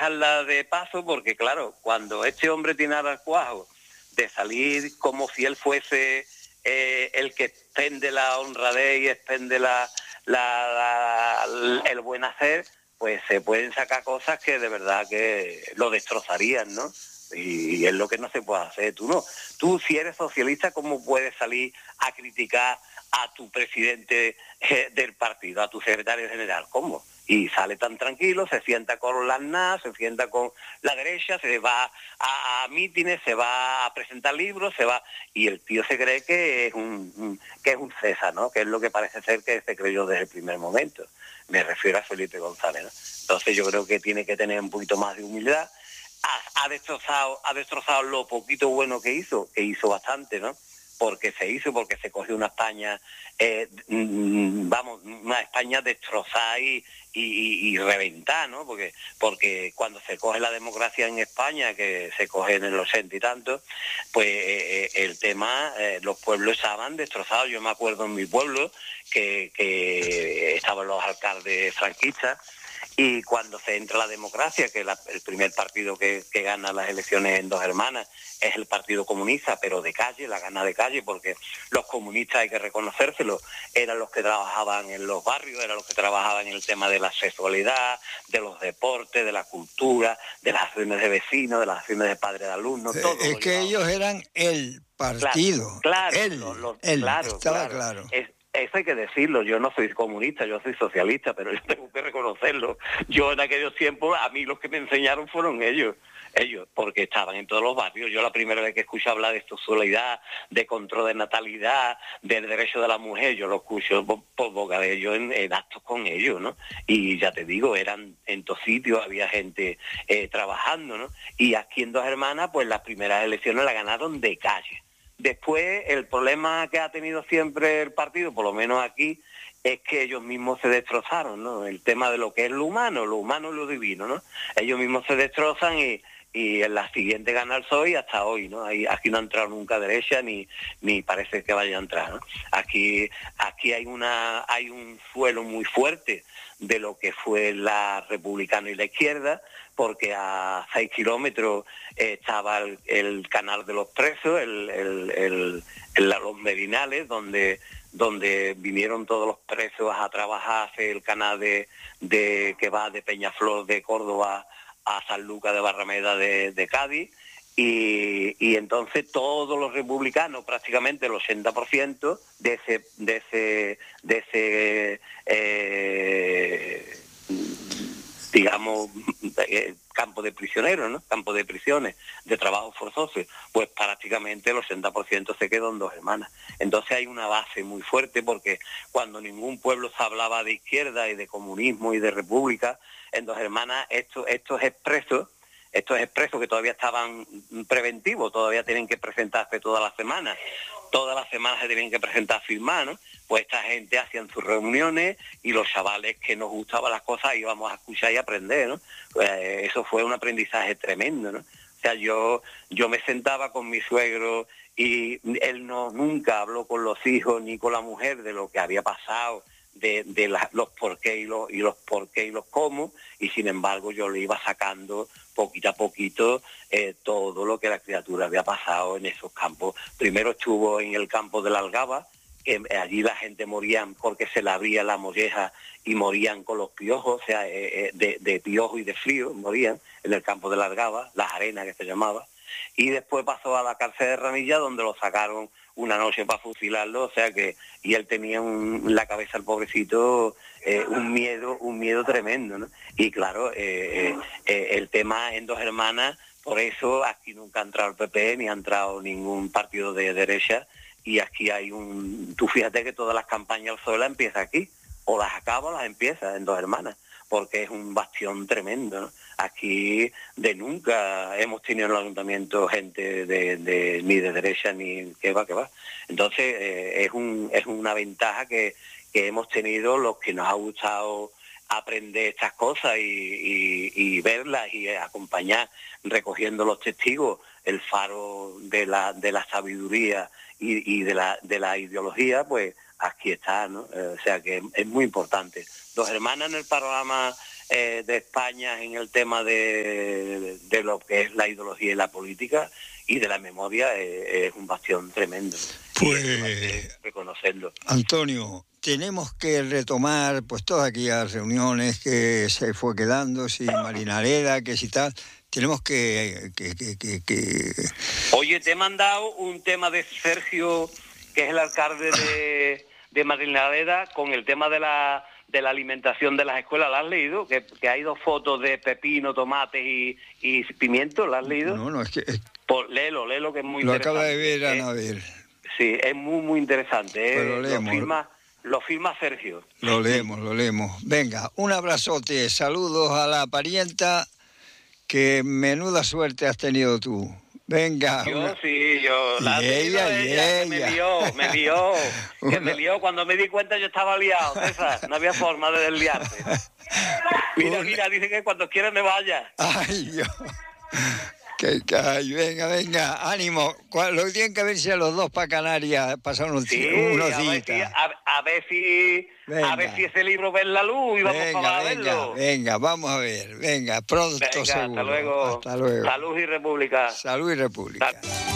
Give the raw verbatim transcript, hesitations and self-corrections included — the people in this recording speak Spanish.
dejarla de paso porque, claro, cuando este hombre tiene al cuajo de salir como si él fuese eh, el que expende la honradez y expende la, la, la, el buen hacer, pues se pueden sacar cosas que de verdad que lo destrozarían, ¿no? Y, y es lo que no se puede hacer. Tú no. Tú, si eres socialista, ¿cómo puedes salir a criticar a tu presidente eh, del partido, a tu secretario general? ¿Cómo? Y sale tan tranquilo, se sienta con las N A S, se sienta con la derecha, se va a, a mítines, se va a presentar libros, se va... Y el tío se cree que es un, un que es un César, ¿no? Que es lo que parece ser que se creyó desde el primer momento. Me refiero a Felipe González, ¿no? Entonces yo creo que tiene que tener un poquito más de humildad. Ha, ha destrozado, ha destrozado lo poquito bueno que hizo, que hizo bastante, ¿no? Porque se hizo, porque se cogió una España, eh, vamos, una España destrozada y, y, y reventada, ¿no? Porque, porque cuando se coge la democracia en España, que se coge en el ochenta y tanto, pues eh, el tema, eh, los pueblos estaban destrozados. Yo me acuerdo en mi pueblo que, que estaban los alcaldes franquistas, y cuando se entra la democracia, que la, el primer partido que, que gana las elecciones en Dos Hermanas es el Partido Comunista, pero de calle, la gana de calle, porque los comunistas, hay que reconocérselo, eran los que trabajaban en los barrios, eran los que trabajaban en el tema de la sexualidad, de los deportes, de la cultura, de las acciones de vecinos, de las acciones de padres de alumnos, eh, todo. Es que ellos eran el partido, claro, claro, él, lo, lo, él, claro, estaba claro. claro. Es, Eso hay que decirlo. Yo no soy comunista, yo soy socialista, pero yo tengo que reconocerlo. Yo en aquellos tiempos, a mí los que me enseñaron fueron ellos, ellos, porque estaban en todos los barrios. Yo la primera vez que escucho hablar de sexualidad, de control de natalidad, del derecho de la mujer, yo lo escucho por, por boca de ellos en, en actos con ellos, ¿no? Y ya te digo, eran en todos sitios, había gente eh, trabajando, ¿no? Y aquí en Dos Hermanas, pues las primeras elecciones las ganaron de calle. Después, el problema que ha tenido siempre el partido, por lo menos aquí, es que ellos mismos se destrozaron, ¿no? El tema de lo que es lo humano, lo humano y lo divino, ¿no? Ellos mismos se destrozan y, y en la siguiente gana el P S O E hasta hoy, ¿no? Ahí, aquí no ha entrado nunca derecha ni ni parece que vaya a entrar, ¿no? Aquí aquí hay una hay un suelo muy fuerte de lo que fue la republicana y la izquierda, porque a seis kilómetros eh, estaba el, el canal de los presos, el, el, el, el, los Merinales, donde donde vinieron todos los presos a trabajar, el canal de, de que va de Peñaflor de Córdoba a San Lucas de Barrameda de, de Cádiz, y, y entonces todos los republicanos, prácticamente el ochenta por ciento de ese de ese de ese eh, digamos eh, campo de prisioneros, ¿no? Campo de prisiones, de trabajo forzoso, pues prácticamente el ochenta por ciento se quedó en Dos Hermanas. Entonces hay una base muy fuerte, porque cuando ningún pueblo se hablaba de izquierda y de comunismo y de república, en Dos Hermanas estos, estos expresos, estos expresos que todavía estaban preventivos, todavía tienen que presentarse todas las semanas, todas las semanas se tienen que presentar firmar, ¿no? Pues esta gente hacían sus reuniones y los chavales que nos gustaban las cosas íbamos a escuchar y aprender, ¿no? Pues eso fue un aprendizaje tremendo, ¿no? O sea, yo yo me sentaba con mi suegro y él no nunca habló con los hijos ni con la mujer de lo que había pasado, de, de la, los por qué y los, y los por qué y los cómo, y sin embargo yo le iba sacando poquito a poquito eh, todo lo que la criatura había pasado en esos campos. Primero estuvo en el campo de la Algaba, que allí la gente moría porque se le abría la molleja y morían con los piojos, o sea, eh, de, de piojo y de frío, morían en el campo de la Algaba, las arenas que se llamaba. Y después pasó a la cárcel de Ranilla, donde lo sacaron una noche para fusilarlo, o sea que, y él tenía un, en la cabeza, el pobrecito, eh, un miedo, un miedo tremendo, ¿no? Y claro, eh, eh, el tema en Dos Hermanas, por eso aquí nunca ha entrado el P P, ni ha entrado ningún partido de derecha, y aquí hay un, tú fíjate que todas las campañas del P S O E las empieza aquí, o las acaba o las empieza en Dos Hermanas, porque es un bastión tremendo, ¿no? Aquí de nunca hemos tenido en el ayuntamiento gente de, de ni de derecha ni que va, que va. Entonces eh, es un es una ventaja que, que hemos tenido los que nos ha gustado aprender estas cosas y, y, y verlas y acompañar recogiendo los testigos, el faro de la de la sabiduría y, y de la de la ideología, pues aquí está, ¿no? Eh, o sea que es muy importante. Dos Hermanas en el panorama eh, de España en el tema de, de lo que es la ideología y la política y de la memoria, eh, es un bastión tremendo. Pues, y hay que reconocerlo. Antonio, tenemos que retomar pues todas aquellas reuniones que se fue quedando, si Marinareda, que si tal, tenemos que, que, que, que, que... Oye, te he mandado un tema de Sergio, que es el alcalde de, de Marinareda, con el tema de la de la alimentación de las escuelas. ¿La has leído? Que, que hay dos fotos de pepino, tomates y, y pimiento. ¿La has leído? No, no, es que... Es... Pues léelo, léelo, que es muy lo interesante. Lo acaba de ver, ¿eh? Ana, a ver. Sí, es muy, muy interesante. ¿eh? Pues lo leemos. Lo firma, lo firma Sergio. Lo leemos, lo leemos. Venga, un abrazote, saludos a la parienta, que menuda suerte has tenido tú. Venga. Yo una... sí, yo. La y ella, y ella, ella. Que me lió, me lió. una... Que me lió. Cuando me di cuenta yo estaba liado, César. No había forma de desliarse. Mira, una... mira, dice que cuando quiera me vaya. Ay, Dios. Que, que, ay, venga, venga, ánimo. Lo que tienen que verse a los dos para Canarias, pasar unos, sí, unos a días. Ver si, a, a ver si, venga. A ver si ese libro ve la luz y vamos venga, para venga, verlo. Venga, vamos a ver, venga, pronto venga, seguro. Hasta luego. Hasta luego. Salud y República. Salud y República. Sal